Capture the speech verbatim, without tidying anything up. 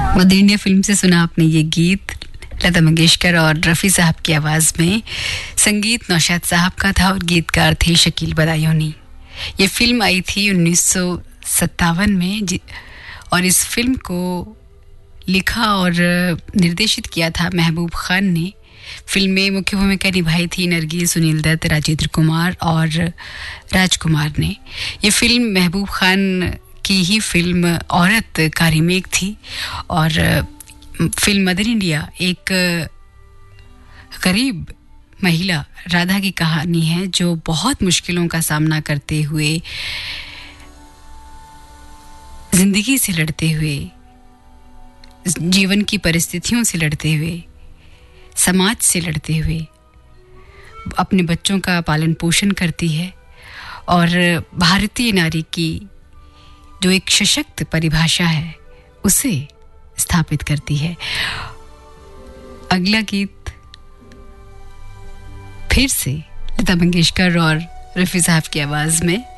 Mother India film से सुना आपने ये गीत लता मंगेशकर और रफ़ी साहब की आवाज़ में। संगीत नौशाद साहब का था और गीतकार थे शकील बदायूनी। ये फिल्म आई थी उन्नीस सौ सत्तावन में और इस फिल्म को लिखा और निर्देशित किया था महबूब खान ने। फिल्म में मुख्य भूमिका निभाई थी नरगिस, सुनील दत्त, राजेंद्र कुमार और राजकुमार ने। ये फिल्म महबूब खान की ही फिल्म औरत का रीमेक थी और फिल्म मदर इंडिया एक गरीब महिला राधा की कहानी है जो बहुत मुश्किलों का सामना करते हुए, जिंदगी से लड़ते हुए, जीवन की परिस्थितियों से लड़ते हुए, समाज से लड़ते हुए अपने बच्चों का पालन पोषण करती है और भारतीय नारी की जो एक सशक्त परिभाषा है उसे स्थापित करती है। अगला गीत फिर से लता मंगेशकर और रफ़ी साहब की आवाज में।